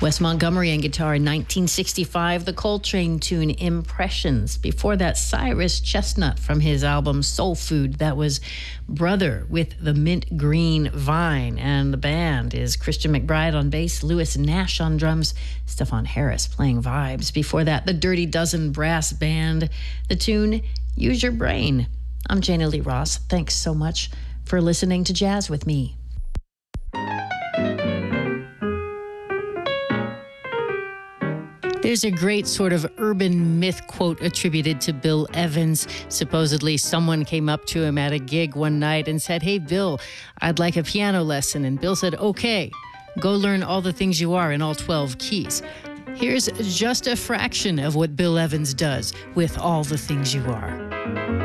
Wes Montgomery on guitar in 1965, the Coltrane tune Impressions. Before that, Cyrus Chestnut from his album Soul Food. That was Brother with the Mint Green Vine. And the band is Christian McBride on bass, Lewis Nash on drums, Stefan Harris playing vibes. Before that, the Dirty Dozen Brass Band. The tune Use Your Brain. I'm Jana Lee Ross. Thanks so much for listening to Jazz with me. There's a great sort of urban myth quote attributed to Bill Evans. Supposedly, someone came up to him at a gig one night and said, "Hey, Bill, I'd like a piano lesson." And Bill said, "Okay, go learn all the things you are in all 12 keys." Here's just a fraction of what Bill Evans does with All the Things You Are.